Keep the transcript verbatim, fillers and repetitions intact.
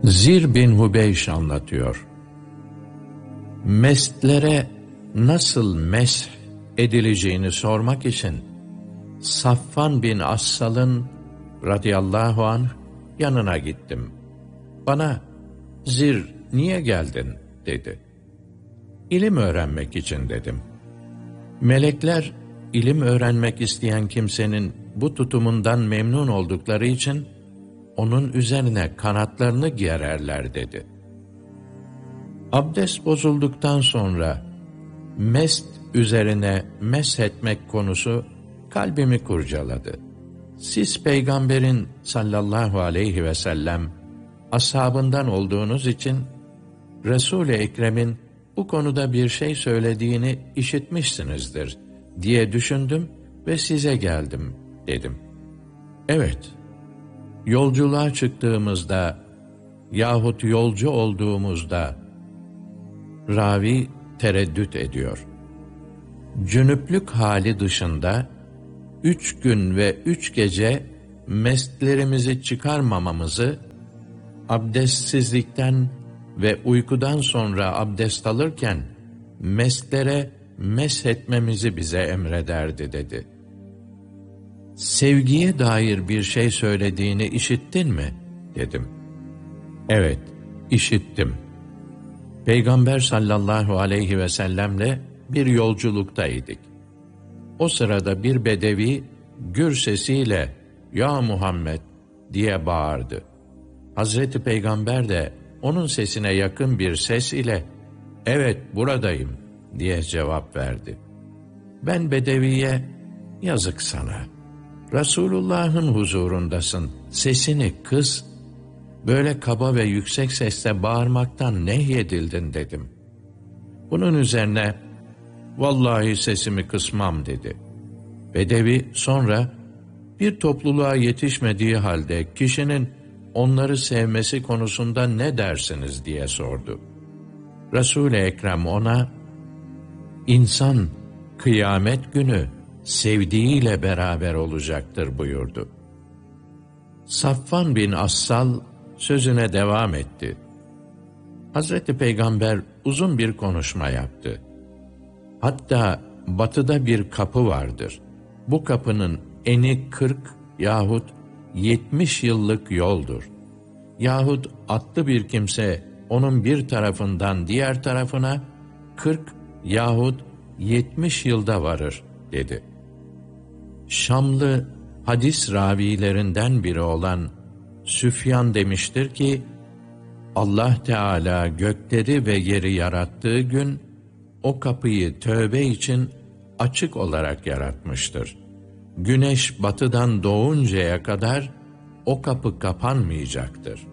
Zir bin Hubeyş anlatıyor. Mestlere nasıl mesh edileceğini sormak için Safvan bin Assal'ın radıyallahu anh yanına gittim. Bana "Zir, niye geldin?" dedi. "İlim öğrenmek için" dedim. Melekler ilim öğrenmek isteyen kimsenin bu tutumundan memnun oldukları için onun üzerine kanatlarını gererler dedi. Abdest bozulduktan sonra mest üzerine meshetmek konusu kalbimi kurcaladı. Siz Peygamberin sallallahu aleyhi ve sellem ashabından olduğunuz için Resul-i Ekrem'in bu konuda bir şey söylediğini işitmişsinizdir diye düşündüm ve size geldim dedim. Evet, yolculuğa çıktığımızda yahut yolcu olduğumuzda ravi tereddüt ediyor. Cünüplük hali dışında üç gün ve üç gece mestlerimizi çıkarmamamızı, abdestsizlikten ve uykudan sonra abdest alırken mestlere meshetmemizi bize emrederdi dedi. Sevgiye dair bir şey söylediğini işittin mi? Dedim. Evet, işittim. Peygamber sallallahu aleyhi ve sellemle bir yolculuktaydık. O sırada bir bedevi gür sesiyle "Ya Muhammed" diye bağırdı. Hazreti Peygamber de onun sesine yakın bir ses ile "Evet, buradayım" diye cevap verdi. Ben bedeviye "Yazık sana, Resulullah'ın huzurundasın, sesini kıs, böyle kaba ve yüksek sesle bağırmaktan nehyedildin" dedim. Bunun üzerine "Vallahi sesimi kısmam" dedi. Bedevi sonra bir topluluğa yetişmediği halde kişinin onları sevmesi konusunda ne dersiniz diye sordu. Resul-i Ekrem ona "İnsan kıyamet günü sevdiğiyle beraber olacaktır" buyurdu. Safvan bin Assal sözüne devam etti. Hazreti Peygamber uzun bir konuşma yaptı. Hatta batıda bir kapı vardır. Bu kapının eni kırk yahut yetmiş yıllık yoldur. Yahut atlı bir kimse onun bir tarafından diğer tarafına kırk yahut yetmiş yılda varır dedi. Şamlı hadis ravilerinden biri olan Süfyan demiştir ki, Allah Teala gökleri ve yeri yarattığı gün o kapıyı tövbe için açık olarak yaratmıştır. Güneş batıdan doğuncaya kadar o kapı kapanmayacaktır.